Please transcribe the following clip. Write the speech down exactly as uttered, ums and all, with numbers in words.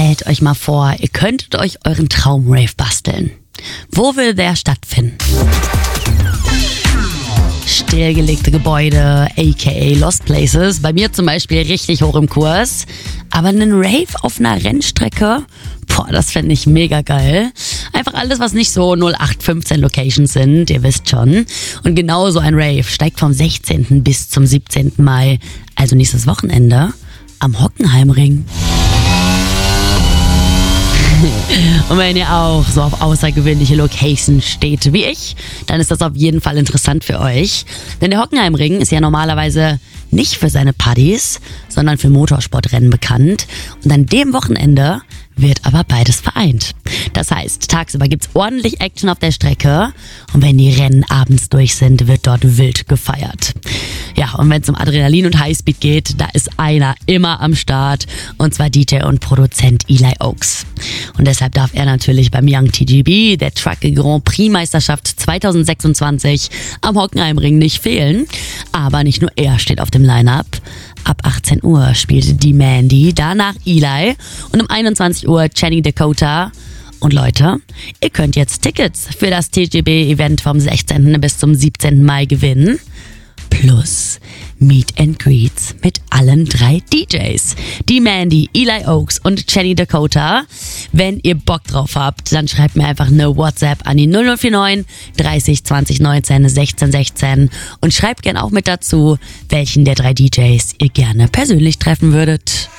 stellt euch mal vor, ihr könntet euch euren Traumrave basteln. Wo will der stattfinden? Stillgelegte Gebäude, aka Lost Places, bei mir zum Beispiel richtig hoch im Kurs. Aber einen Rave auf einer Rennstrecke, boah, das fände ich mega geil. Einfach alles, was nicht so null acht fünfzehn Locations sind, ihr wisst schon. Und genau so ein Rave steigt vom sechzehnten bis zum siebzehnten Mai, also nächstes Wochenende, am Hockenheimring. Und wenn ihr auch so auf außergewöhnliche Locations steht wie ich, dann ist das auf jeden Fall interessant für euch. Denn der Hockenheimring ist ja normalerweise nicht für seine Partys, sondern für Motorsportrennen bekannt. Und an dem Wochenende wird aber beides vereint. Das heißt, tagsüber gibt's ordentlich Action auf der Strecke und wenn die Rennen abends durch sind, wird dort wild gefeiert. Ja, und wenn es um Adrenalin und Highspeed geht, da ist einer immer am Start und zwar D J und Produzent Eli Oaks. Und deshalb darf er natürlich beim Young T G B, der Truck Grand Prix Meisterschaft zwanzig sechsundzwanzig, am Hockenheimring nicht fehlen. Aber nicht nur er steht auf dem Line-Up. Ab achtzehn Uhr spielt die Mandy, danach Eli und um einundzwanzig Uhr Channing Dakota. Und Leute, ihr könnt jetzt Tickets für das T G B-Event vom sechzehnten bis zum siebzehnten Mai gewinnen. Plus Meet and Greets mit allen drei D Js. Die Mandy, Eli Oaks und Channing Dakota. Wenn ihr Bock drauf habt, dann schreibt mir einfach eine WhatsApp an die null null vier neun dreißig zwanzig neunzehn sechzehn sechzehn und schreibt gerne auch mit dazu, welchen der drei D Js ihr gerne persönlich treffen würdet.